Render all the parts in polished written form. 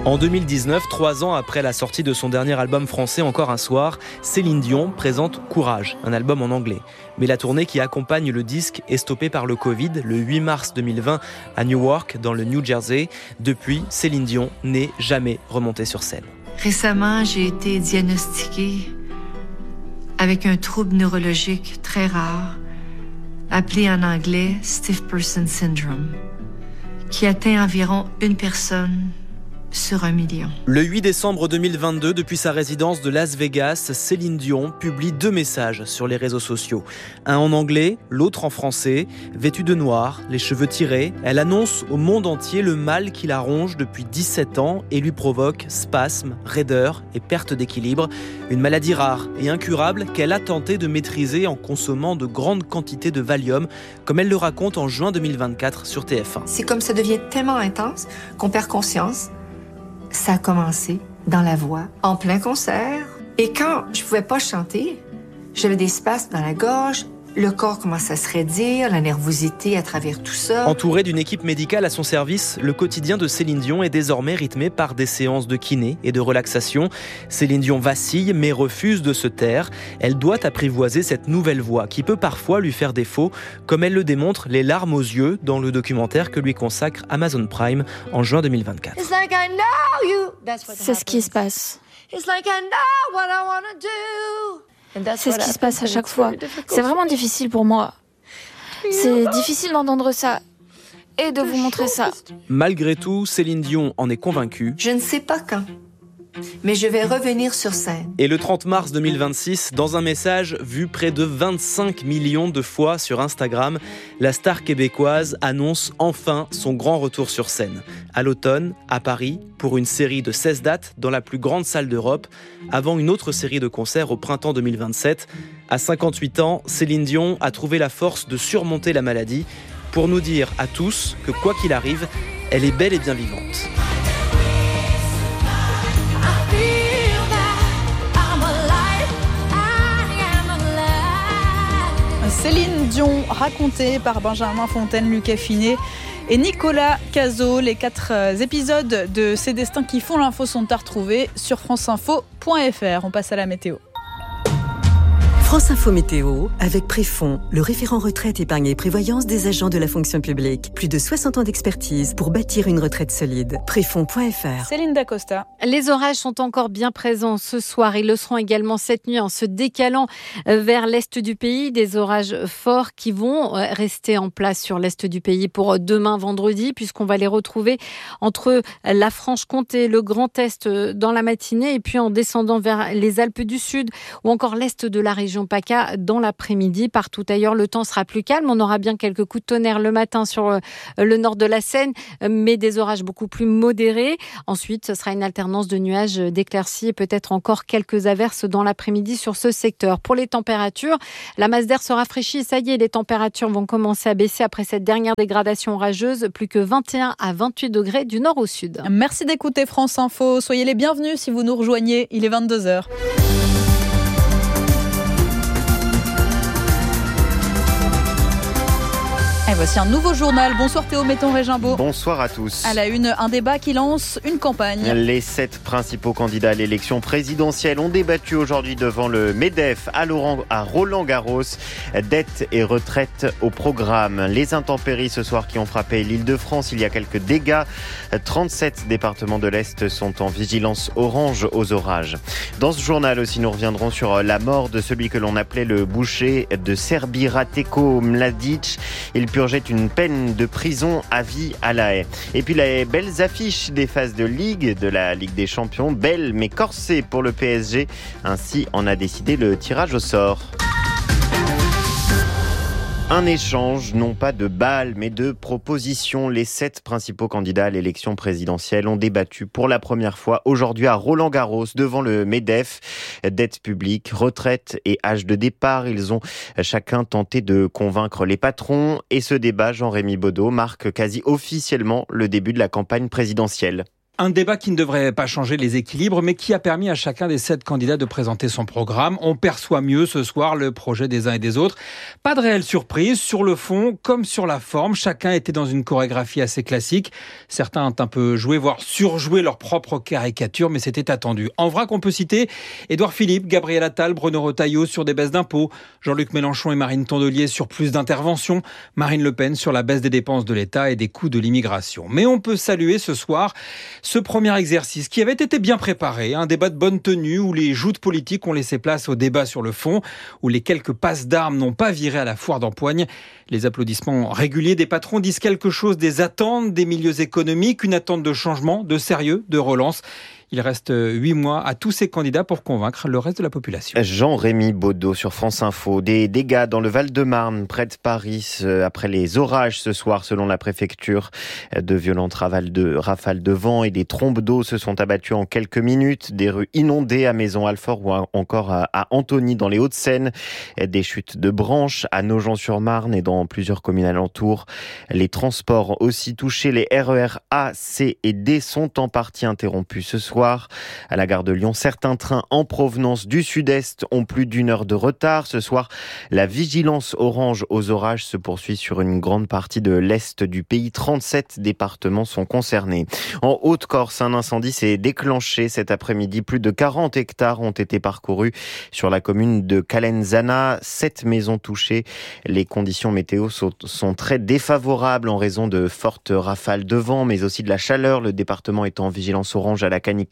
En 2019, 3 ans après la sortie de son dernier album français Encore un soir, Céline Dion présente Courage, un album en anglais. Mais la tournée qui accompagne le disque est stoppée par le Covid le 8 mars 2020 à Newark, dans le New Jersey. Depuis, Céline Dion n'est jamais remontée sur scène. Récemment, j'ai été diagnostiquée avec un trouble neurologique très rare, appelé en anglais Stiff Person Syndrome, qui atteint environ une personne sur 1 million. Le 8 décembre 2022, depuis sa résidence de Las Vegas, Céline Dion publie 2 messages sur les réseaux sociaux. Un en anglais, l'autre en français. Vêtue de noir, les cheveux tirés, elle annonce au monde entier le mal qui la ronge depuis 17 ans et lui provoque spasmes, raideur et perte d'équilibre. Une maladie rare et incurable qu'elle a tenté de maîtriser en consommant de grandes quantités de Valium, comme elle le raconte en juin 2024 sur TF1. C'est comme ça devient tellement intense qu'on perd conscience. Ça a commencé dans la voix, en plein concert. Et quand je pouvais pas chanter, j'avais des spasmes dans la gorge, le corps commençait à se raidir, la nervosité à travers tout ça. Entourée d'une équipe médicale à son service, le quotidien de Céline Dion est désormais rythmé par des séances de kiné et de relaxation. Céline Dion vacille mais refuse de se taire. Elle doit apprivoiser cette nouvelle voix qui peut parfois lui faire défaut, comme elle le démontre les larmes aux yeux dans le documentaire que lui consacre Amazon Prime en juin 2024. C'est ce qui se passe. C'est ce qui se passe à chaque fois. C'est vraiment difficile pour moi. C'est difficile d'entendre ça et de vous montrer ça. Malgré tout, Céline Dion en est convaincue. Je ne sais pas quand, mais je vais revenir sur scène. Et le 30 mars 2026, dans un message vu près de 25 millions de fois sur Instagram, la star québécoise annonce enfin son grand retour sur scène. À l'automne, à Paris, pour une série de 16 dates dans la plus grande salle d'Europe, avant une autre série de concerts au printemps 2027. À 58 ans, Céline Dion a trouvé la force de surmonter la maladie pour nous dire à tous que quoi qu'il arrive, elle est bel et bien vivante. Céline Dion, racontée par Benjamin Fontaine, Lucas Finet et Nicolas Cazot. Les 4 épisodes de Ces destins qui font l'info sont à retrouver sur franceinfo.fr. On passe à la météo. France Info Météo, avec Préfond, le référent retraite, épargne et prévoyance des agents de la fonction publique. Plus de 60 ans d'expertise pour bâtir une retraite solide. Préfond.fr. Céline Dacosta. Les orages sont encore bien présents ce soir. Ils le seront également cette nuit en se décalant vers l'est du pays. Des orages forts qui vont rester en place sur l'est du pays pour demain vendredi, puisqu'on va les retrouver entre la Franche-Comté, le Grand Est dans la matinée et puis en descendant vers les Alpes du Sud ou encore l'est de la région PACA dans l'après-midi. Partout ailleurs, le temps sera plus calme. On aura bien quelques coups de tonnerre le matin sur le nord de la Seine, mais des orages beaucoup plus modérés. Ensuite, ce sera une alternance de nuages, d'éclaircies et peut-être encore quelques averses dans l'après-midi sur ce secteur. Pour les températures, la masse d'air se rafraîchit. Ça y est, les températures vont commencer à baisser après cette dernière dégradation orageuse. Plus que 21 à 28 degrés du nord au sud. Merci d'écouter France Info. Soyez les bienvenus si vous nous rejoignez. Il est 22h. Et voici un nouveau journal. Bonsoir Théo Metton-Régimbaud. Bonsoir à tous. À la une, un débat qui lance une campagne. Les 7 principaux candidats à l'élection présidentielle ont débattu aujourd'hui devant le MEDEF à Roland-Garros. Dette et retraite au programme. Les intempéries ce soir qui ont frappé l'Île-de-France. Il y a quelques dégâts. 37 départements de l'Est sont en vigilance orange aux orages. Dans ce journal aussi, nous reviendrons sur la mort de celui que l'on appelait le boucher de Serbie, Rateko Mladic. Il purgeait une peine de prison à vie à La Haye. Et puis les belles affiches des phases de Ligue, de la Ligue des Champions, belles mais corsées pour le PSG. Ainsi en a décidé le tirage au sort. Un échange, non pas de balles, mais de propositions. Les 7 principaux candidats à l'élection présidentielle ont débattu pour la première fois aujourd'hui à Roland-Garros devant le MEDEF. Dette publique, retraite et âge de départ. Ils ont chacun tenté de convaincre les patrons. Et ce débat, Jean-Rémy Baudot, marque quasi officiellement le début de la campagne présidentielle. Un débat qui ne devrait pas changer les équilibres, mais qui a permis à chacun des 7 candidats de présenter son programme. On perçoit mieux ce soir le projet des uns et des autres. Pas de réelle surprise. Sur le fond, comme sur la forme, chacun était dans une chorégraphie assez classique. Certains ont un peu joué, voire surjoué leur propre caricature, mais c'était attendu. En vrac, on peut citer Édouard Philippe, Gabriel Attal, Bruno Retailleau sur des baisses d'impôts, Jean-Luc Mélenchon et Marine Tondelier sur plus d'interventions, Marine Le Pen sur la baisse des dépenses de l'État et des coûts de l'immigration. Mais on peut saluer ce soir ce premier exercice qui avait été bien préparé, un débat de bonne tenue où les joutes politiques ont laissé place au débat sur le fond, où les quelques passes d'armes n'ont pas viré à la foire d'empoigne. Les applaudissements réguliers des patrons disent quelque chose des attentes des milieux économiques, une attente de changement, de sérieux, de relance. Il reste 8 mois à tous ces candidats pour convaincre le reste de la population. Jean-Rémy Baudot sur France Info. Des dégâts dans le Val-de-Marne, près de Paris, après les orages ce soir, selon la préfecture. De violentes rafales de vent et des trombes d'eau se sont abattues en quelques minutes. Des rues inondées à Maison-Alfort ou encore à Antony dans les Hauts-de-Seine. Des chutes de branches à Nogent-sur-Marne et dans plusieurs communes alentours. Les transports aussi touchés. Les RER A, C et D sont en partie interrompus ce soir. À la gare de Lyon, certains trains en provenance du sud-est ont plus d'1 heure de retard. Ce soir, la vigilance orange aux orages se poursuit sur une grande partie de l'est du pays. 37 départements sont concernés. En Haute-Corse, un incendie s'est déclenché cet après-midi. Plus de 40 hectares ont été parcourus sur la commune de Calenzana. 7 maisons touchées. Les conditions météo sont très défavorables en raison de fortes rafales de vent, mais aussi de la chaleur. Le département est en vigilance orange à la canicule.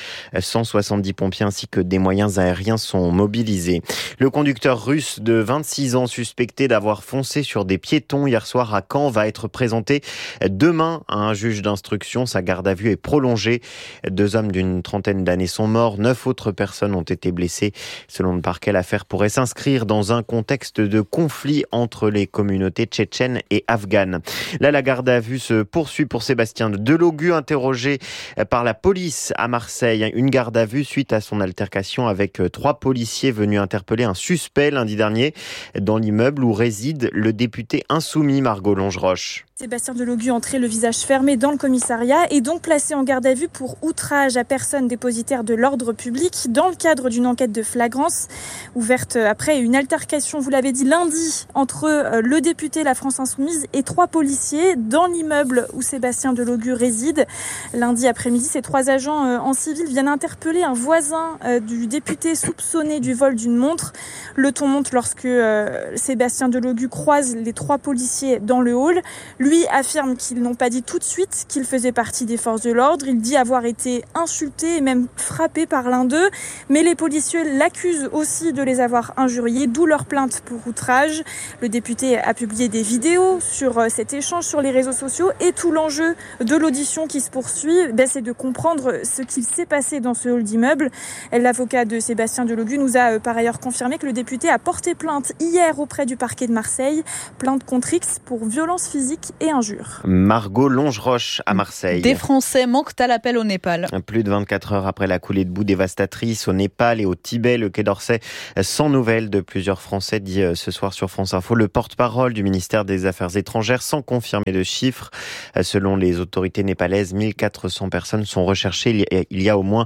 170 pompiers ainsi que des moyens aériens sont mobilisés. Le conducteur russe de 26 ans suspecté d'avoir foncé sur des piétons hier soir à Caen va être présenté demain à un juge d'instruction. Sa garde à vue est prolongée. 2 hommes d'une trentaine d'années sont morts. 9 autres personnes ont été blessées. Selon le parquet, l'affaire pourrait s'inscrire dans un contexte de conflit entre les communautés tchétchènes et afghanes. Là, la garde à vue se poursuit pour Sébastien Delogu, interrogé par la police à Marseille. Une garde à vue suite à son altercation avec 3 policiers venus interpeller un suspect lundi dernier dans l'immeuble où réside le député insoumis Margot Longeroche. Sébastien Delogu entré le visage fermé dans le commissariat et donc placé en garde à vue pour outrage à personne dépositaire de l'ordre public dans le cadre d'une enquête de flagrance ouverte après une altercation, vous l'avez dit, lundi entre le député La France Insoumise et 3 policiers dans l'immeuble où Sébastien Delogu réside. Lundi après-midi, ces 3 agents en civil viennent interpeller un voisin du député soupçonné du vol d'une montre. Le ton monte lorsque Sébastien Delogu croise les 3 policiers dans le hall. Lui affirme qu'ils n'ont pas dit tout de suite qu'il faisait partie des forces de l'ordre. Il dit avoir été insulté et même frappé par l'un d'eux. Mais les policiers l'accusent aussi de les avoir injuriés, d'où leur plainte pour outrage. Le député a publié des vidéos sur cet échange sur les réseaux sociaux. Et tout l'enjeu de l'audition qui se poursuit, c'est de comprendre ce qu'il s'est passé dans ce hall d'immeuble. L'avocat de Sébastien Delogu nous a par ailleurs confirmé que le député a porté plainte hier auprès du parquet de Marseille. Plainte contre X pour violence physique et injures. Margot Longeroche à Marseille. Des Français manquent à l'appel au Népal. Plus de 24 heures après la coulée de boue dévastatrice au Népal et au Tibet, le Quai d'Orsay sans nouvelles de plusieurs Français, dit ce soir sur France Info le porte-parole du ministère des Affaires étrangères, sans confirmer de chiffres. Selon les autorités népalaises, 1400 personnes sont recherchées. Il y a au moins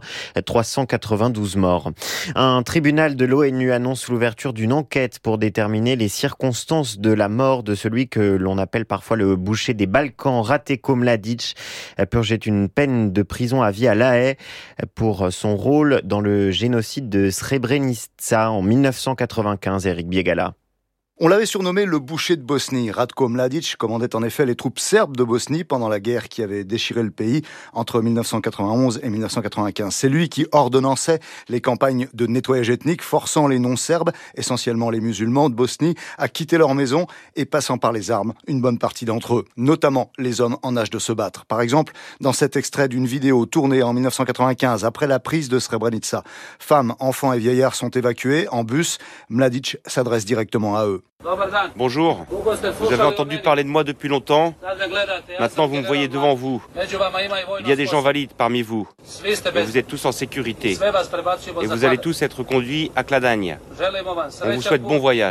392 morts. Un tribunal de l'ONU annonce l'ouverture d'une enquête pour déterminer les circonstances de la mort de celui que l'on appelle parfois le boucher des Balkans, Ratko Mladic, purgeait une peine de prison à vie à La Haye pour son rôle dans le génocide de Srebrenica en 1995. Éric Biegala. On l'avait surnommé le boucher de Bosnie. Ratko Mladic commandait en effet les troupes serbes de Bosnie pendant la guerre qui avait déchiré le pays entre 1991 et 1995. C'est lui qui ordonnançait les campagnes de nettoyage ethnique, forçant les non-serbes, essentiellement les musulmans de Bosnie, à quitter leur maison et passant par les armes une bonne partie d'entre eux, notamment les hommes en âge de se battre. Par exemple, dans cet extrait d'une vidéo tournée en 1995 après la prise de Srebrenica, femmes, enfants et vieillards sont évacués en bus. Mladic s'adresse directement à eux. Bonjour, vous avez entendu parler de moi depuis longtemps. Maintenant vous me voyez devant vous. Il y a des gens valides parmi vous. Et vous êtes tous en sécurité. Et vous allez tous être conduits à Kladagne. On vous souhaite bon voyage.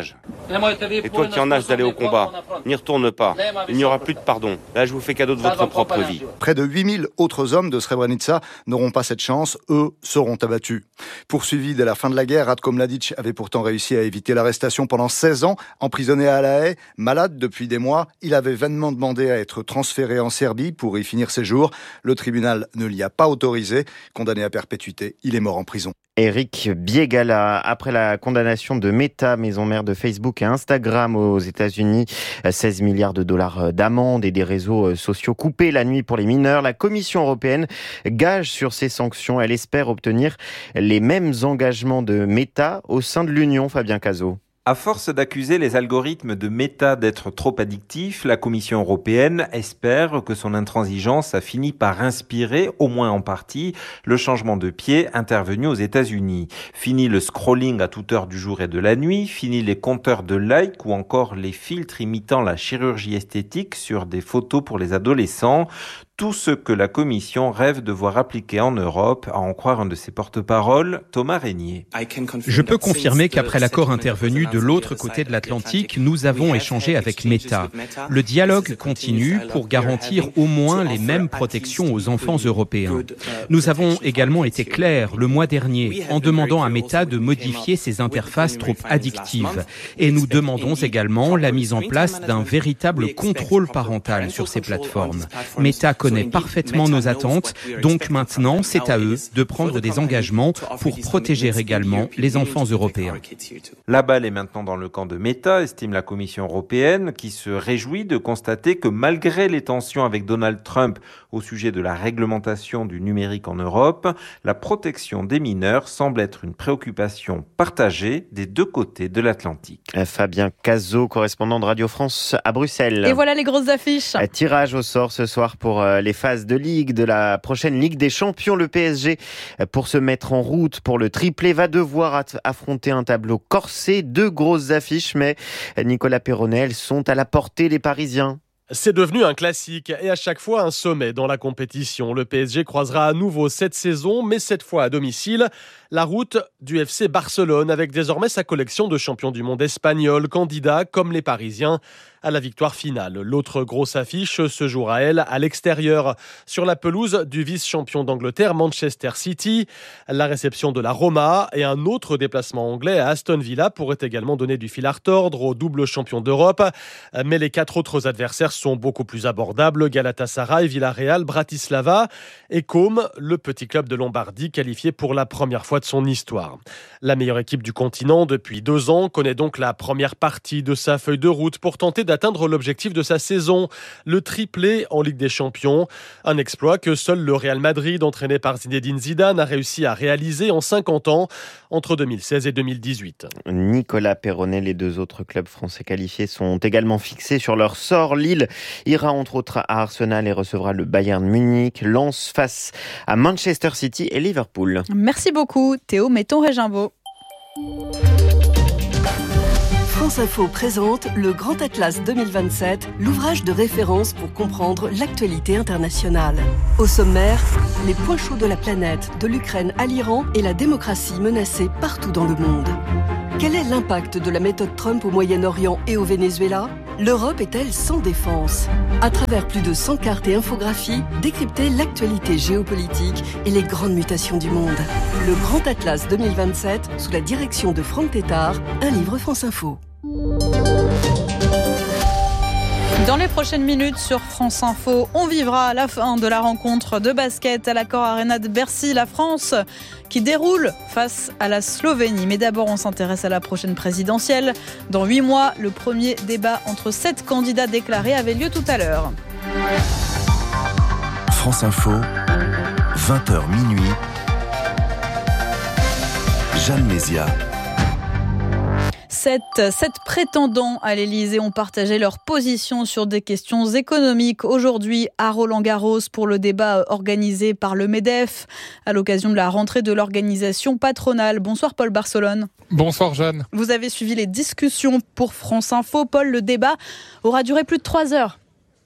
Et toi qui en âge d'aller au combat, n'y retourne pas. Il n'y aura plus de pardon. Là, je vous fais cadeau de votre propre vie. Près de 8000 autres hommes de Srebrenica n'auront pas cette chance. Eux seront abattus. Poursuivi dès la fin de la guerre, Ratko Mladic avait pourtant réussi à éviter l'arrestation pendant 16 ans. Emprisonné à La Haye, malade depuis des mois, il avait vainement demandé à être transféré en Serbie pour y finir ses jours. Le tribunal ne l'y a pas autorisé. Condamné à perpétuité, il est mort en prison. Eric Biegala, après la condamnation de Meta, maison mère de Facebook et Instagram aux États-Unis, 16 milliards de dollars d'amende et des réseaux sociaux coupés la nuit pour les mineurs, la Commission européenne gage sur ces sanctions. Elle espère obtenir les mêmes engagements de Meta au sein de l'Union, Fabien Cazot. À force d'accuser les algorithmes de Meta d'être trop addictifs, la Commission européenne espère que son intransigeance a fini par inspirer, au moins en partie, le changement de pied intervenu aux États-Unis. Fini le scrolling à toute heure du jour et de la nuit, fini les compteurs de likes ou encore les filtres imitant la chirurgie esthétique sur des photos pour les adolescents. Tout ce que la Commission rêve de voir appliquer en Europe, à en croire un de ses porte-paroles, Thomas Régnier. Je peux confirmer qu'après l'accord intervenu de l'autre côté de l'Atlantique, nous avons échangé avec Meta. Le dialogue continue pour garantir au moins les mêmes protections aux enfants européens. Nous avons également été clairs le mois dernier en demandant à Meta de modifier ses interfaces trop addictives. Et nous demandons également la mise en place d'un véritable contrôle parental sur ces plateformes. Meta connaît parfaitement nos attentes, donc maintenant c'est à eux de prendre des engagements pour protéger également les enfants européens. La balle est maintenant dans le camp de Meta, estime la Commission européenne, qui se réjouit de constater que malgré les tensions avec Donald Trump au sujet de la réglementation du numérique en Europe, la protection des mineurs semble être une préoccupation partagée des deux côtés de l'Atlantique. Fabien Cazot, correspondant de Radio France à Bruxelles. Et voilà les grosses affiches. Tirage au sort ce soir pour les phases de Ligue de la prochaine Ligue des Champions. Le PSG, pour se mettre en route pour le triplé, va devoir affronter un tableau corsé. Deux grosses affiches, mais Nicolas Perronnet, elles sont à la portée des Parisiens. C'est devenu un classique et à chaque fois un sommet dans la compétition. Le PSG croisera à nouveau cette saison, mais cette fois à domicile, la route du FC Barcelone avec désormais sa collection de champions du monde espagnols, candidats comme les Parisiens à la victoire finale. L'autre grosse affiche se jouera, elle, à l'extérieur, sur la pelouse du vice-champion d'Angleterre, Manchester City. La réception de la Roma et un autre déplacement anglais à Aston Villa pourrait également donner du fil à retordre au double champion d'Europe. Mais les quatre autres adversaires sont beaucoup plus abordables. Galatasaray, Villarreal, Bratislava et Côme, le petit club de Lombardie qualifié pour la première fois de son histoire. La meilleure équipe du continent depuis 2 ans connaît donc la première partie de sa feuille de route pour tenter d'atteindre l'objectif de sa saison, le triplé en Ligue des Champions. Un exploit que seul le Real Madrid, entraîné par Zinedine Zidane, a réussi à réaliser en 50 ans, entre 2016 et 2018. Nicolas Perronnet, les deux autres clubs français qualifiés sont également fixés sur leur sort. Lille ira entre autres à Arsenal et recevra le Bayern Munich. Lens face à Manchester City et Liverpool. Merci beaucoup Théo Metton-Régimbaud. France Info présente le Grand Atlas 2027, l'ouvrage de référence pour comprendre l'actualité internationale. Au sommaire, les points chauds de la planète, de l'Ukraine à l'Iran et la démocratie menacée partout dans le monde. Quel est l'impact de la méthode Trump au Moyen-Orient et au Venezuela ? L'Europe est-elle sans défense ? À travers plus de 100 cartes et infographies, décryptez l'actualité géopolitique et les grandes mutations du monde. Le Grand Atlas 2027, sous la direction de Franck Tétard, un livre France Info. Dans les prochaines minutes sur France Info, on vivra la fin de la rencontre de basket à l'Accor Arena de Bercy. La France qui déroule face à la Slovénie. Mais d'abord, on s'intéresse à la prochaine présidentielle. Dans 8 mois, le premier débat entre 7 candidats déclarés avait lieu tout à l'heure. France Info, 20h minuit. Jeanne Mézia. 7 prétendants à l'Elysée ont partagé leur position sur des questions économiques aujourd'hui à Roland-Garros pour le débat organisé par le MEDEF à l'occasion de la rentrée de l'organisation patronale. Bonsoir Paul Barcelone. Bonsoir Jeanne. Vous avez suivi les discussions pour France Info. Paul, le débat aura duré plus de 3 heures.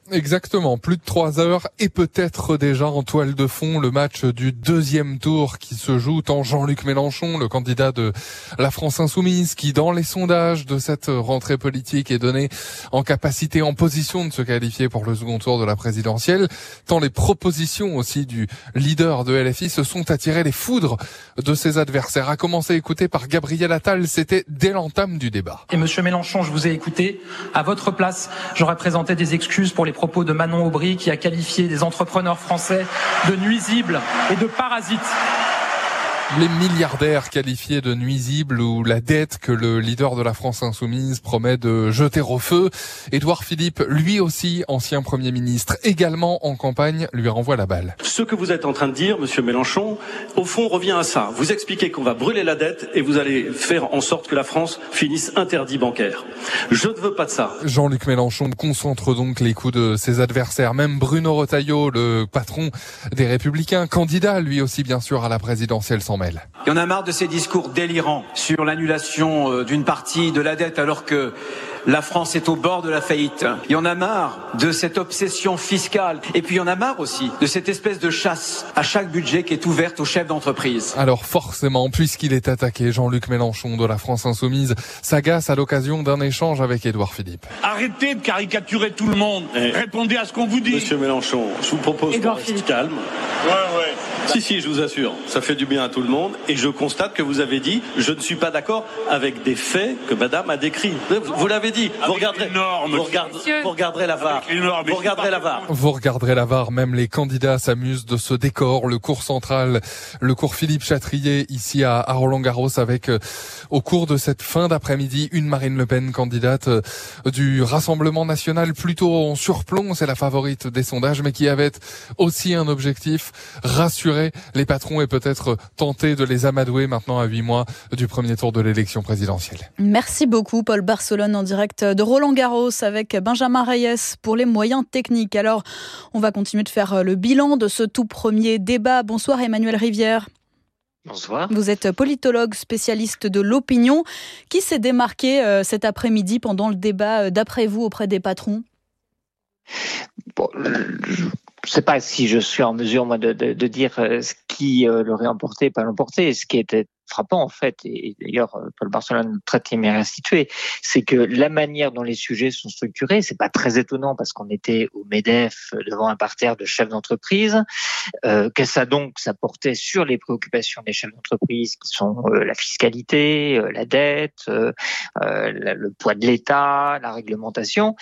Exactement, plus de 3 heures et peut-être déjà en toile de fond le match du deuxième tour qui se joue tant Jean-Luc Mélenchon, le candidat de la France Insoumise, qui dans les sondages de cette rentrée politique est donné en capacité, en position de se qualifier pour le second tour de la présidentielle, tant les propositions aussi du leader de LFI se sont attirées les foudres de ses adversaires. À commencer écouté par Gabriel Attal, c'était dès l'entame du débat. Et monsieur Mélenchon, je vous ai écouté. À votre place, j'aurais présenté des excuses pour les propos de Manon Aubry qui a qualifié des entrepreneurs français de nuisibles et de parasites. Les milliardaires qualifiés de nuisibles ou la dette que le leader de la France Insoumise promet de jeter au feu. Édouard Philippe, lui aussi ancien Premier ministre, également en campagne, lui renvoie la balle. Ce que vous êtes en train de dire, monsieur Mélenchon, au fond revient à ça. Vous expliquez qu'on va brûler la dette et vous allez faire en sorte que la France finisse interdit bancaire. Je ne veux pas de ça. Jean-Luc Mélenchon concentre donc les coups de ses adversaires. Même Bruno Retailleau, le patron des Républicains, candidat lui aussi bien sûr à la présidentielle, s'en mêle. Il y en a marre de ces discours délirants sur l'annulation d'une partie de la dette alors que la France est au bord de la faillite. Il y en a marre de cette obsession fiscale. Et puis il y en a marre aussi de cette espèce de chasse à chaque budget qui est ouverte aux chefs d'entreprise. Alors forcément, puisqu'il est attaqué, Jean-Luc Mélenchon de la France Insoumise s'agace à l'occasion d'un échange avec Édouard Philippe. Arrêtez de caricaturer tout le monde. Répondez à ce qu'on vous dit. Monsieur Mélenchon, je vous propose qu'on reste calme. Ouais. Si, je vous assure, ça fait du bien à tout le monde. Et je constate que vous avez dit, je ne suis pas d'accord avec des faits que madame a décrits. Vous l'avez dit. Vous regarderez la VAR. Vous regarderez la VAR. Vous regarderez la VAR. Même les candidats s'amusent de ce décor. Le cours central, le cours Philippe Chatrier, ici à Roland-Garros, avec au cours de cette fin d'après-midi, une Marine Le Pen, candidate du Rassemblement national, plutôt en surplomb. C'est la favorite des sondages, mais qui avait aussi un objectif, rassurer les patrons et peut-être tenter de les amadouer maintenant à 8 mois du premier tour de l'élection présidentielle. Merci beaucoup Paul Barcelone en direct de Roland-Garros avec Benjamin Reyes pour les moyens techniques. Alors, on va continuer de faire le bilan de ce tout premier débat. Bonsoir Emmanuel Rivière. Bonsoir. Vous êtes politologue spécialiste de l'opinion. Qui s'est démarqué cet après-midi pendant le débat d'après vous auprès des patrons ? Bon, je ne sais pas si je suis en mesure moi de dire ce qui l'aurait emporté, pas l'emporté. Ce qui était frappant en fait, et d'ailleurs Paul Barcelone très bien restitué, c'est que la manière dont les sujets sont structurés, c'est pas très étonnant parce qu'on était au MEDEF devant un parterre de chefs d'entreprise, que ça portait sur les préoccupations des chefs d'entreprise qui sont la fiscalité, la dette, le poids de l'État, la réglementation.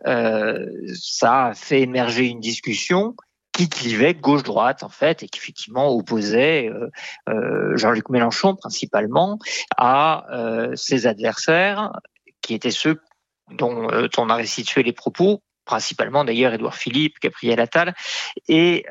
Ça a fait émerger une discussion qui clivait gauche-droite en fait et qui effectivement opposait Jean-Luc Mélenchon principalement à ses adversaires qui étaient ceux dont on a restitué les propos, principalement d'ailleurs Édouard Philippe, Gabriel Attal et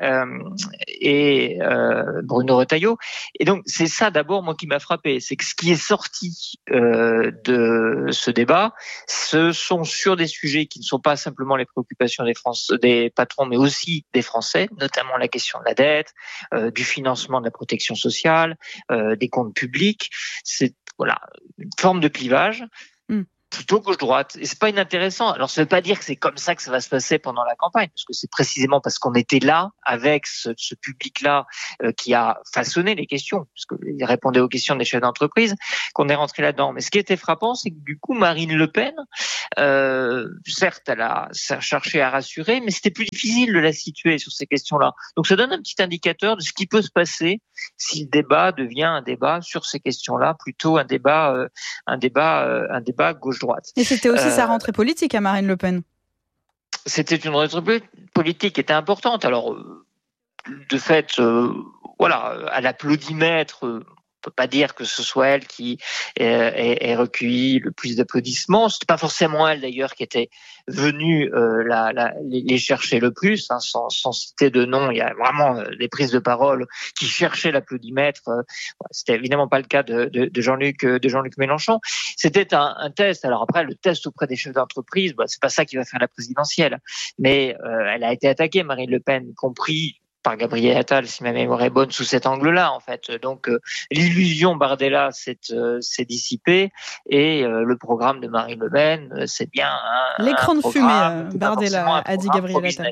Bruno Retailleau. Et donc c'est ça d'abord moi qui m'a frappé, c'est que ce qui est sorti de ce débat, ce sont sur des sujets qui ne sont pas simplement les préoccupations des patrons, mais aussi des Français, notamment la question de la dette, du financement de la protection sociale, des comptes publics. C'est une forme de clivage. Plutôt gauche-droite. Et c'est pas inintéressant. Alors, ça veut pas dire que c'est comme ça que ça va se passer pendant la campagne, parce que c'est précisément parce qu'on était là, avec ce public-là, qui a façonné les questions, parce qu'il répondait aux questions des chefs d'entreprise, qu'on est rentré là-dedans. Mais ce qui était frappant, c'est que du coup, Marine Le Pen, certes, elle a cherché à rassurer, mais c'était plus difficile de la situer sur ces questions-là. Donc, ça donne un petit indicateur de ce qui peut se passer si le débat devient un débat sur ces questions-là, plutôt un débat gauche-droite. Et c'était aussi sa rentrée politique à Marine Le Pen. C'était une rentrée politique qui était importante. Alors, de fait, à l'applaudimètre, on peut pas dire que ce soit elle qui ait recueilli le plus d'applaudissements. C'était pas forcément elle d'ailleurs qui était venue les chercher le plus, hein, sans citer de nom. Il y a vraiment des prises de parole qui cherchaient l'applaudimètre. C'était évidemment pas le cas de Jean-Luc Mélenchon. C'était un test. Alors après, le test auprès des chefs d'entreprise, c'est pas ça qui va faire la présidentielle. Mais elle a été attaquée, Marine Le Pen, y compris par Gabriel Attal, si ma mémoire est bonne, sous cet angle-là, en fait. Donc, l'illusion Bardella s'est dissipée et le programme de Marine Le Pen, c'est bien l'écran de fumée, Bardella, a dit Gabriel Attal.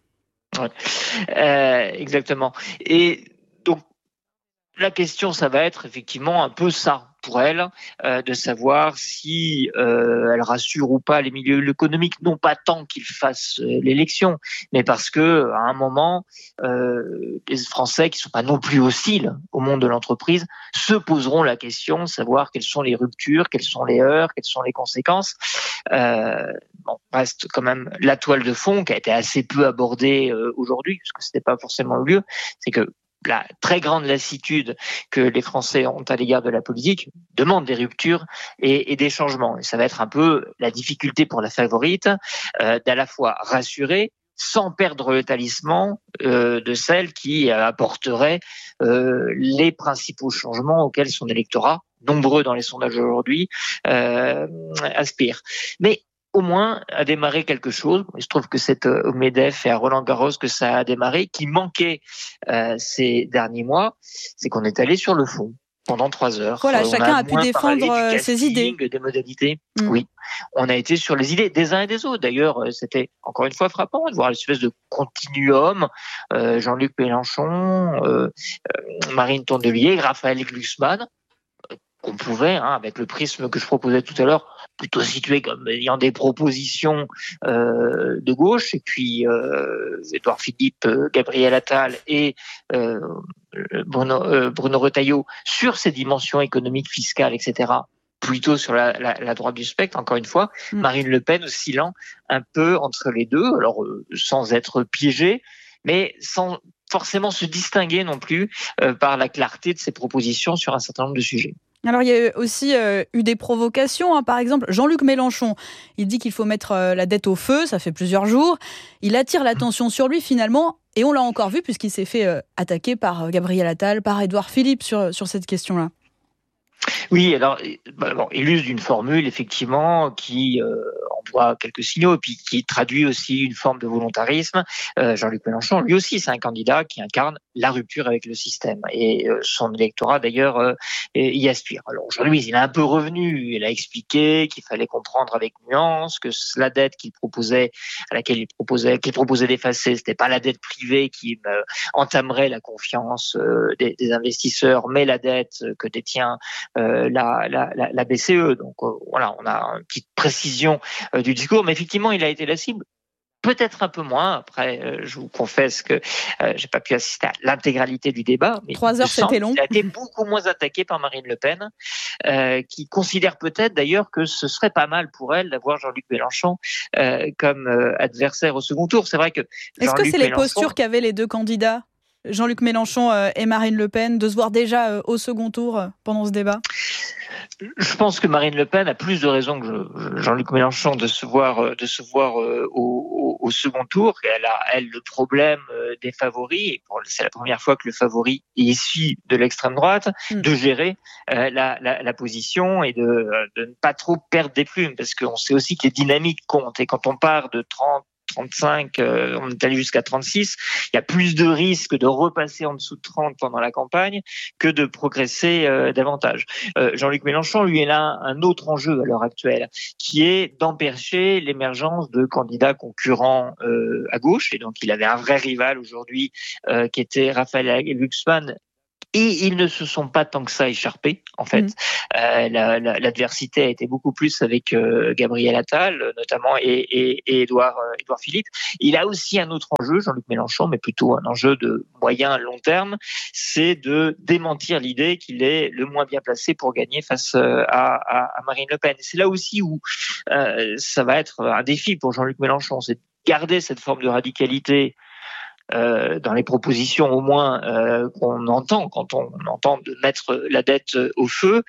Ouais. Exactement. Et donc, la question, ça va être effectivement un peu ça pour elle, de savoir si elle rassure ou pas les milieux économiques, non pas tant qu'ils fassent l'élection, mais parce que à un moment, les Français qui sont pas non plus hostiles au monde de l'entreprise se poseront la question de savoir quelles sont les ruptures, quelles sont les heurts, quelles sont les conséquences. Bon, reste quand même la toile de fond qui a été assez peu abordée aujourd'hui, parce que c'était pas forcément le lieu, c'est que la très grande lassitude que les Français ont à l'égard de la politique demande des ruptures et des changements. Et ça va être un peu la difficulté pour la favorite d'à la fois rassurer sans perdre le talisman de celle qui apporterait les principaux changements auxquels son électorat, nombreux dans les sondages aujourd'hui, aspire. Mais au moins à démarrer quelque chose. Il se trouve que c'est au MEDEF et à Roland-Garros que ça a démarré, qui manquait ces derniers mois, c'est qu'on est allé sur le fond pendant 3 heures. Voilà, chacun a pu défendre ses idées. Des modalités. Oui, on a été sur les idées des uns et des autres. D'ailleurs, c'était encore une fois frappant de voir l'espèce de continuum. Jean-Luc Mélenchon, Marine Tondelier, Raphaël Glucksmann, qu'on pouvait, avec le prisme que je proposais tout à l'heure, plutôt situé comme ayant des propositions de gauche, et puis Édouard Philippe, Gabriel Attal et Bruno Retailleau sur ces dimensions économiques, fiscales, etc., plutôt sur la droite du spectre, encore une fois. Marine Le Pen oscillant un peu entre les deux, alors sans être piégée, mais sans forcément se distinguer non plus par la clarté de ses propositions sur un certain nombre de sujets. Alors, il y a aussi eu des provocations. Par exemple, Jean-Luc Mélenchon, il dit qu'il faut mettre la dette au feu, ça fait plusieurs jours. Il attire l'attention sur lui finalement, et on l'a encore vu puisqu'il s'est fait attaquer par Gabriel Attal, par Édouard Philippe sur cette question-là. Oui, alors, il use d'une formule, effectivement, qui envoie quelques signaux, et puis qui traduit aussi une forme de volontarisme. Jean-Luc Mélenchon, lui aussi, c'est un candidat qui incarne la rupture avec le système. Et son électorat, d'ailleurs, y aspire. Alors aujourd'hui, il est un peu revenu. Il a expliqué qu'il fallait comprendre avec nuance que la dette qu'il proposait, qu'il proposait d'effacer, c'était pas la dette privée qui entamerait la confiance des investisseurs, mais la dette que détient la BCE. Donc voilà, on a une petite précision du discours, mais effectivement, il a été la cible. Peut-être un peu moins. Après, je vous confesse que j'ai pas pu assister à l'intégralité du débat. Mais 3 heures, c'était long. Il a été beaucoup moins attaqué par Marine Le Pen, qui considère peut-être d'ailleurs que ce serait pas mal pour elle d'avoir Jean-Luc Mélenchon comme adversaire au second tour. C'est vrai que est-ce que c'est les postures qu'avaient les deux candidats, Jean-Luc Mélenchon et Marine Le Pen, de se voir déjà au second tour pendant ce débat? Je pense que Marine Le Pen a plus de raisons que Jean-Luc Mélenchon de se voir au second tour. Et elle a, le problème des favoris. Et c'est la première fois que le favori est issu de l'extrême droite, de gérer la position et de ne pas trop perdre des plumes, parce qu'on sait aussi que les dynamiques comptent. Et quand on part de 35, on est allé jusqu'à 36, il y a plus de risques de repasser en dessous de 30 pendant la campagne que de progresser davantage. Jean-Luc Mélenchon, lui, il a un autre enjeu à l'heure actuelle, qui est d'empêcher l'émergence de candidats concurrents à gauche. Et donc, il avait un vrai rival aujourd'hui qui était Raphaël Glucksmann. Et ils ne se sont pas tant que ça écharpés, en fait. L'adversité a été beaucoup plus avec Gabriel Attal, notamment, et Édouard Philippe. Il a aussi un autre enjeu, Jean-Luc Mélenchon, mais plutôt un enjeu de moyen-long terme, c'est de démentir l'idée qu'il est le moins bien placé pour gagner face à Marine Le Pen. C'est là aussi où ça va être un défi pour Jean-Luc Mélenchon, c'est de garder cette forme de radicalité dans les propositions au moins qu'on entend quand on entend de mettre la dette au feu,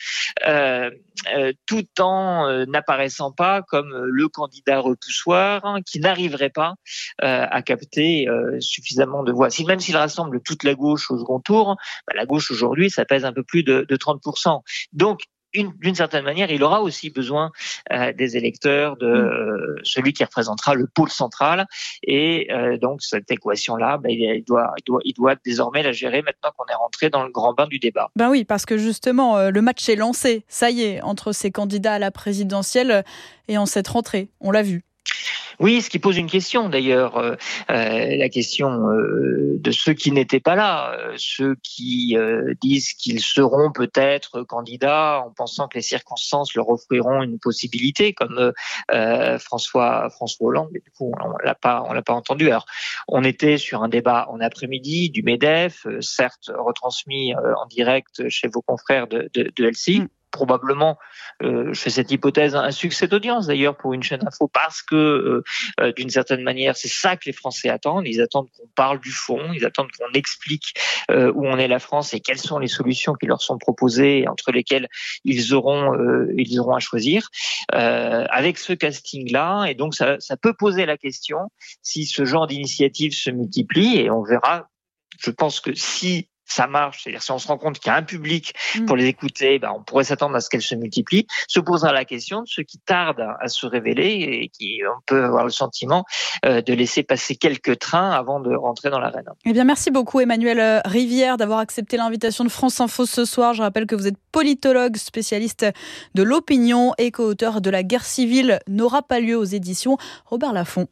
tout en n'apparaissant pas comme le candidat repoussoir qui n'arriverait pas à capter suffisamment de voix. Même s'il rassemble toute la gauche au second tour, la gauche aujourd'hui, ça pèse un peu plus de 30%. Donc, d'une certaine manière, il aura aussi besoin des électeurs de celui qui représentera le pôle central. Et donc cette équation-là, il doit désormais la gérer maintenant qu'on est rentré dans le grand bain du débat. Ben oui, parce que justement, le match est lancé. Ça y est, entre ces candidats à la présidentielle et en cette rentrée, on l'a vu. Oui, ce qui pose une question d'ailleurs, la question de ceux qui n'étaient pas là, ceux qui disent qu'ils seront peut-être candidats en pensant que les circonstances leur offriront une possibilité, comme François Hollande. Mais du coup, on l'a pas entendu. Alors, on était sur un débat en après-midi du MEDEF, certes retransmis en direct chez vos confrères de LCI. Probablement, je fais cette hypothèse, un succès d'audience d'ailleurs pour une chaîne info, parce que d'une certaine manière, c'est ça que les Français attendent. Ils attendent qu'on parle du fond, ils attendent qu'on explique où en est la France et quelles sont les solutions qui leur sont proposées, entre lesquelles ils auront à choisir. Avec ce casting-là, et donc ça peut poser la question si ce genre d'initiative se multiplie, et on verra. Je pense que si ça marche, c'est-à-dire si on se rend compte qu'il y a un public pour les écouter, on pourrait s'attendre à ce qu'elles se multiplient. Se posera la question de ceux qui tardent à se révéler et qui on peut avoir le sentiment de laisser passer quelques trains avant de rentrer dans l'arène. Eh bien, merci beaucoup Emmanuel Rivière d'avoir accepté l'invitation de France Info ce soir. Je rappelle que vous êtes politologue, spécialiste de l'opinion et co-auteur de La guerre civile n'aura pas lieu aux éditions Robert Laffont.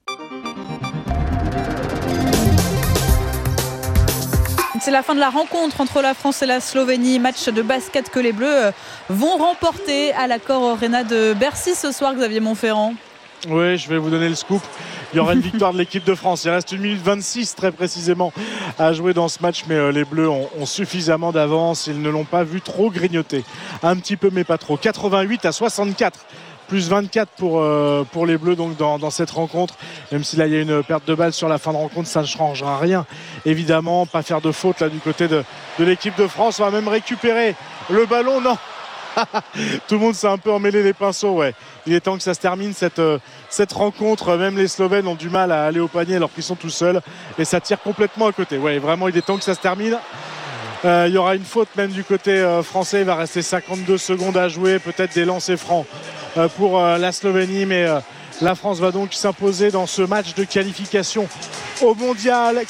C'est la fin de la rencontre entre la France et la Slovénie. Match de basket que les Bleus vont remporter à l'Accor Arena de Bercy ce soir, Xavier Montferrand. Oui, je vais vous donner le scoop. Il y aura une victoire de l'équipe de France. Il reste 1 minute 26 très précisément à jouer dans ce match, mais les Bleus ont suffisamment d'avance. Ils ne l'ont pas vu trop grignoter. Un petit peu, mais pas trop. 88-64. Plus 24 pour les Bleus donc dans cette rencontre. Même si là il y a une perte de balle sur la fin de rencontre, ça ne changera rien. Évidemment, pas faire de faute là du côté de l'équipe de France. On va même récupérer le ballon. Non. Tout le monde s'est un peu emmêlé les pinceaux. Ouais. Il est temps que ça se termine cette rencontre. Même les Slovènes ont du mal à aller au panier alors qu'ils sont tout seuls. Et ça tire complètement à côté. Ouais, vraiment, il est temps que ça se termine. Il y aura une faute même du côté français. Il va rester 52 secondes à jouer. Peut-être des lancers francs pour la Slovénie, mais la France va donc s'imposer dans ce match de qualification au mondial.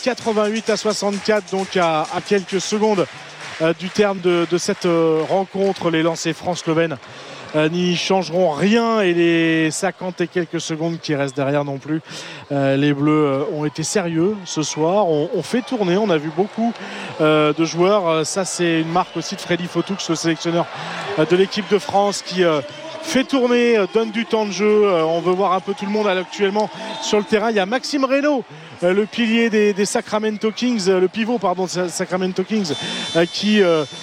88-64, donc à quelques secondes du terme de cette rencontre. Les lancers francs slovènes n'y changeront rien, et les 50 et quelques secondes qui restent derrière non plus. Les Bleus ont été sérieux ce soir, on fait tourner, on a vu beaucoup de joueurs. Ça, c'est une marque aussi de Freddy Fotoux, le sélectionneur de l'équipe de France, qui fait tourner, donne du temps de jeu. On veut voir un peu tout le monde actuellement sur le terrain. Il y a Maxime Reynaud, le pilier des Sacramento Kings, le pivot des Sacramento Kings, qui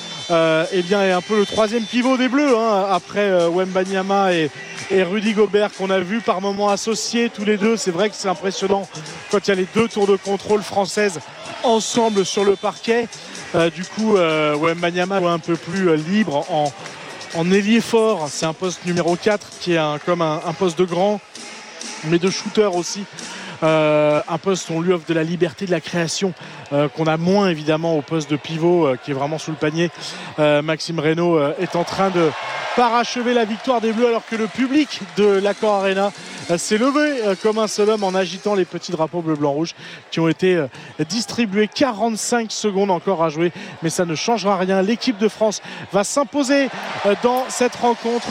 est un peu le troisième pivot des Bleus, après Wembanyama et Rudy Gobert, qu'on a vu par moments associés tous les deux. C'est vrai que c'est impressionnant quand il y a les deux tours de contrôle françaises ensemble sur le parquet. Du coup, Wembanyama un peu plus libre en ailier fort. C'est un poste numéro 4 qui est comme un poste de grand, mais de shooter aussi. Un poste où on lui offre de la liberté, de la création, qu'on a moins évidemment au poste de pivot, qui est vraiment sous le panier. Maxime Reynaud est en train de parachever la victoire des Bleus, alors que le public de l'Accor Arena s'est levé comme un seul homme en agitant les petits drapeaux bleu, blanc, rouge qui ont été distribués. 45 secondes encore à jouer, mais ça ne changera rien. L'équipe de France va s'imposer dans cette rencontre,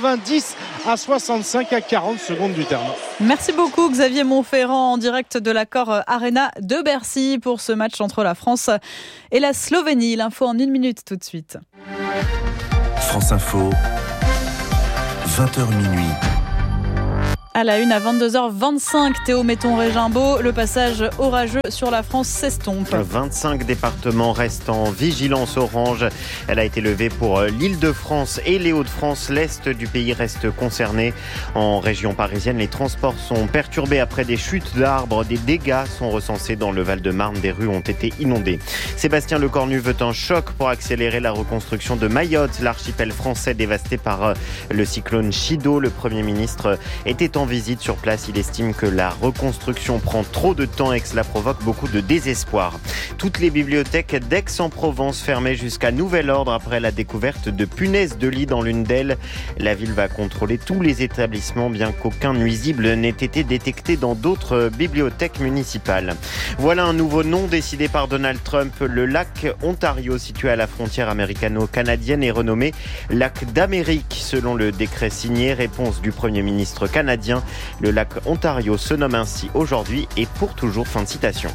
90-65 à 40 secondes du terme. Merci beaucoup Xavier Montferrand, en direct de l'Accor Arena de Bercy pour ce match entre la France et la Slovénie. L'info en 1 minute tout de suite. France Info, 20h minuit. À la une, à 22h25, Théo Metton-Régimbaud, le passage orageux sur la France s'estompe. 25 départements restent en vigilance orange. Elle a été levée pour l'Île-de-France et les Hauts-de-France. L'Est du pays reste concerné. En région parisienne, les transports sont perturbés après des chutes d'arbres. Des dégâts sont recensés dans le Val-de-Marne. Des rues ont été inondées. Sébastien Lecornu veut un choc pour accélérer la reconstruction de Mayotte, l'archipel français dévasté par le cyclone Chido. Le Premier ministre était en visite sur place. Il estime que la reconstruction prend trop de temps et que cela provoque beaucoup de désespoir. Toutes les bibliothèques d'Aix-en-Provence fermées jusqu'à nouvel ordre après la découverte de punaises de lit dans l'une d'elles. La ville va contrôler tous les établissements, bien qu'aucun nuisible n'ait été détecté dans d'autres bibliothèques municipales. Voilà un nouveau nom décidé par Donald Trump. Le lac Ontario, situé à la frontière américano-canadienne, est renommé lac d'Amérique, selon le décret signé. Réponse du Premier ministre canadien. Le lac Ontario se nomme ainsi aujourd'hui et pour toujours. Fin de citation.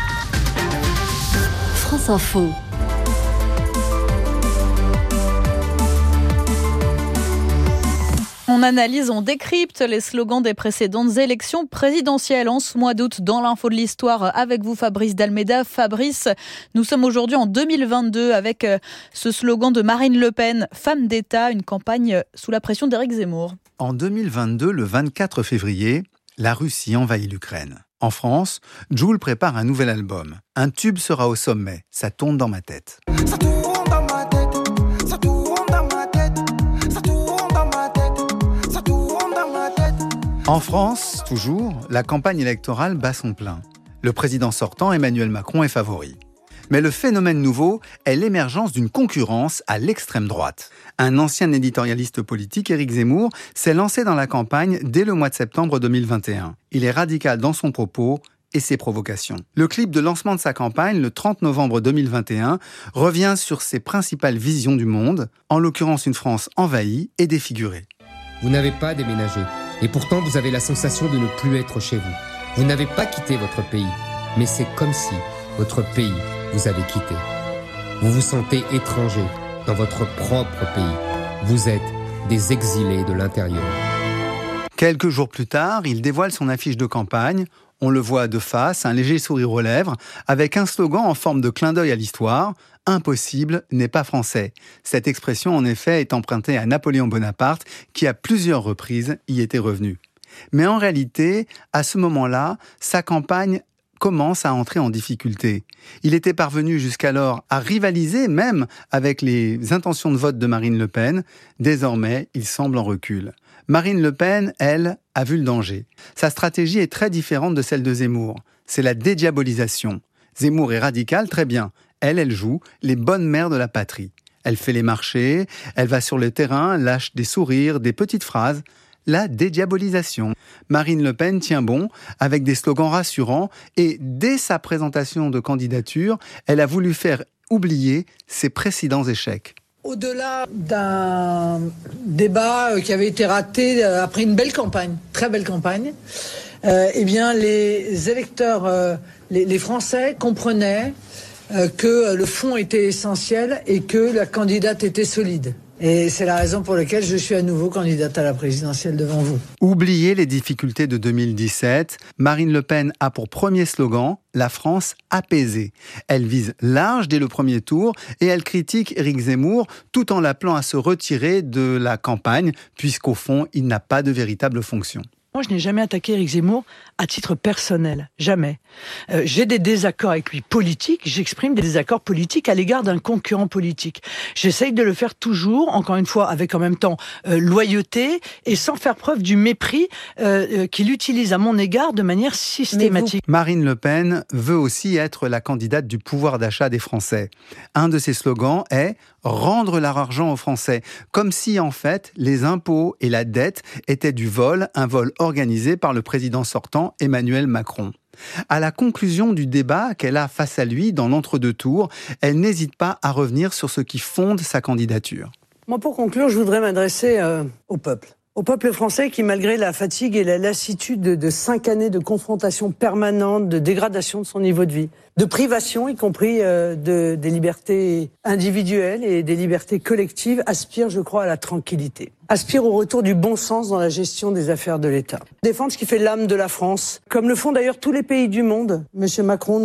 France Info. On analyse, on décrypte les slogans des précédentes élections présidentielles en ce mois d'août dans l'info de l'histoire avec vous Fabrice Dalméda. Fabrice, nous sommes aujourd'hui en 2022 avec ce slogan de Marine Le Pen, femme d'État, une campagne sous la pression d'Éric Zemmour. En 2022, le 24 février, la Russie envahit l'Ukraine. En France, Jul prépare un nouvel album. Un tube sera au sommet, ça tourne dans ma tête. Ça tourne dans ma tête, ça tourne dans ma tête, ça tourne dans ma tête, ça tourne dans ma tête. En France, toujours, la campagne électorale bat son plein. Le président sortant, Emmanuel Macron, est favori. Mais le phénomène nouveau est l'émergence d'une concurrence à l'extrême droite. Un ancien éditorialiste politique, Éric Zemmour, s'est lancé dans la campagne dès le mois de septembre 2021. Il est radical dans son propos et ses provocations. Le clip de lancement de sa campagne, le 30 novembre 2021, revient sur ses principales visions du monde, en l'occurrence une France envahie et défigurée. Vous n'avez pas déménagé, et pourtant vous avez la sensation de ne plus être chez vous. Vous n'avez pas quitté votre pays, mais c'est comme si votre pays vous avez quitté. Vous vous sentez étranger dans votre propre pays. Vous êtes des exilés de l'intérieur. Quelques jours plus tard, il dévoile son affiche de campagne. On le voit de face, un léger sourire aux lèvres, avec un slogan en forme de clin d'œil à l'histoire. « Impossible n'est pas français ». Cette expression, en effet, est empruntée à Napoléon Bonaparte, qui à plusieurs reprises y était revenu. Mais en réalité, à ce moment-là, sa campagne commence à entrer en difficulté. Il était parvenu jusqu'alors à rivaliser même avec les intentions de vote de Marine Le Pen. Désormais, il semble en recul. Marine Le Pen, elle, a vu le danger. Sa stratégie est très différente de celle de Zemmour. C'est la dédiabolisation. Zemmour est radical, très bien. Elle joue les bonnes mères de la patrie. Elle fait les marchés, elle va sur le terrain, lâche des sourires, des petites phrases. La dédiabolisation. Marine Le Pen tient bon avec des slogans rassurants et dès sa présentation de candidature, elle a voulu faire oublier ses précédents échecs. Au-delà d'un débat qui avait été raté après une belle campagne, très belle campagne, eh bien les électeurs, les Français comprenaient que le fond était essentiel et que la candidate était solide. Et c'est la raison pour laquelle je suis à nouveau candidate à la présidentielle devant vous. Oubliez les difficultés de 2017. Marine Le Pen a pour premier slogan « La France apaisée ». Elle vise large dès le premier tour et elle critique Éric Zemmour tout en l'appelant à se retirer de la campagne puisqu'au fond, il n'a pas de véritable fonction. Moi, je n'ai jamais attaqué Éric Zemmour à titre personnel, jamais. J'ai des désaccords avec lui politiques, j'exprime des désaccords politiques à l'égard d'un concurrent politique. J'essaye de le faire toujours, encore une fois, avec en même temps loyauté et sans faire preuve du mépris qu'il utilise à mon égard de manière systématique. Marine Le Pen veut aussi être la candidate du pouvoir d'achat des Français. Un de ses slogans est « rendre leur argent aux Français », comme si en fait les impôts et la dette étaient du vol, un vol organisé par le président sortant Emmanuel Macron. À la conclusion du débat qu'elle a face à lui dans l'entre-deux tours, elle n'hésite pas à revenir sur ce qui fonde sa candidature. Moi, pour conclure, je voudrais m'adresser au peuple. Au peuple français qui, malgré la fatigue et la lassitude de 5 années de confrontation permanente, de dégradation de son niveau de vie, de privation, y compris des libertés individuelles et des libertés collectives, aspire, je crois, à la tranquillité. Aspire au retour du bon sens dans la gestion des affaires de l'État. Défendre ce qui fait l'âme de la France, comme le font d'ailleurs tous les pays du monde. Monsieur Macron